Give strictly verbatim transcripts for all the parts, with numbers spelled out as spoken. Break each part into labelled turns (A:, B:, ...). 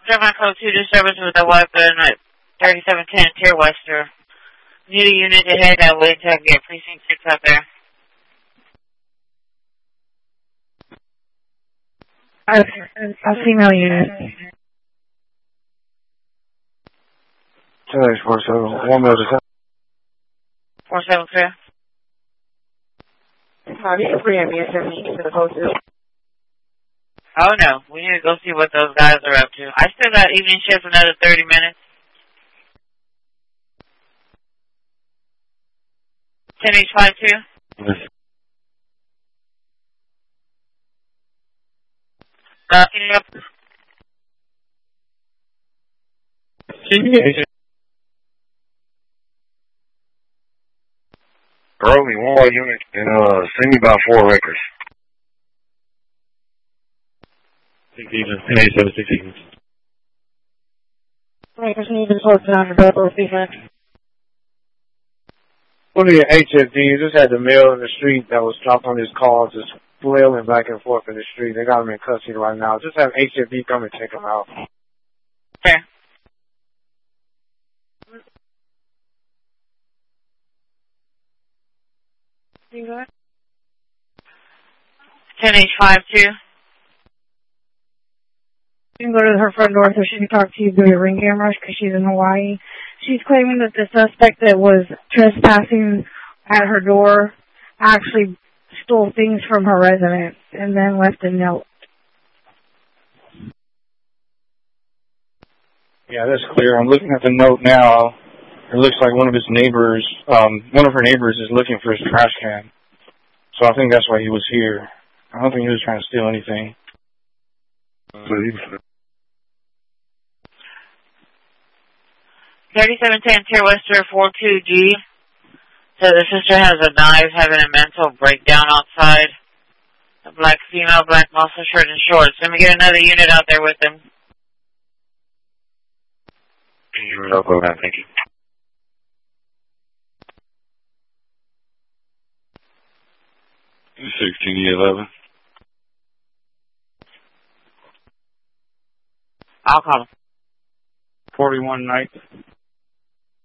A: German code two disturbance with a weapon at thirty-seven ten Tier Wester. Need a unit to head that way to get precinct six up there.
B: A, a female unit.
C: Tonight, four seven, one minute to
A: four seven clear.
B: How do you free me to the code two?
A: Oh no, we need to go see what those guys are up to. I still got evening shift for another thirty minutes. ten H five two.
C: Yes.
A: Uh, yep.
C: Roll me one more unit and uh, send me about four records.
D: Six even, ten eighty-seven, six even.
B: Records need to close down the double defense.
E: One of your H F Ds just had the male in the street that was dropped on his car, just flailing back and forth in the street. They got him in custody right now. Just have H F D come and check him out.
A: Okay.
B: You got
A: ten H five two.
B: You can go to her front door so she can talk to you through your ring cameras because she's in Hawaii. She's claiming that the suspect that was trespassing at her door actually stole things from her residence and then left a note.
F: Yeah, that's clear. I'm looking at the note now. It looks like one of his neighbors, um, one of her neighbors is looking for his trash can. So I think that's why he was here. I don't think he was trying to steal anything.
A: thirty-seven ten Tier Wester four two G. So the sister has a knife, having a mental breakdown outside. A black female, black muscle shirt and shorts. Let me get another unit out there with them.
C: No problem, thank you.
D: sixteen eleven.
A: I'll call him.
F: forty-one night.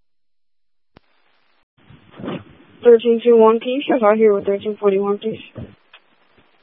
B: thirteen two one, please. Check out here with thirteen forty-one, please.